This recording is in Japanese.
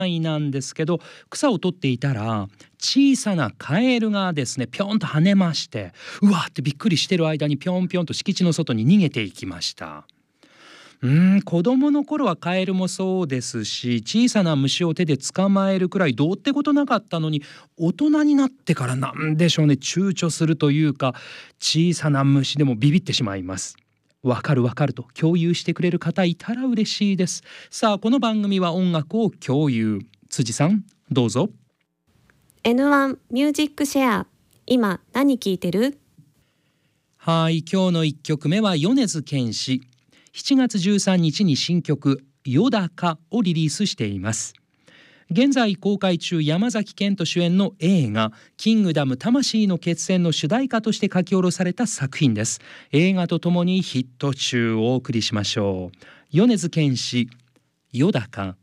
なんですけど、草を取っていたら小さなカエルがですねぴょんと跳ねまして、うわーってびっくりしてる間にぴょんぴょんと敷地の外に逃げていきました。子供の頃はカエルもそうですし、小さな虫を手で捕まえるくらいどうってことなかったのに、大人になってからなんでしょうね、躊躇するというか、小さな虫でもビビってしまいます。わかるわかると共有してくれる方いたら嬉しいです。さあ、この番組は音楽を共有。辻さん、どうぞ。 N1 ミュージックシェア、今何聴いてる？ はい、今日の1曲目は米津玄師。7月13日に新曲よだかをリリースしています。現在公開中、山崎賢人主演の映画キングダム魂の決戦の主題歌として書き下ろされた作品です。映画とともにヒット中をお送りしましょう。米津玄師よだか。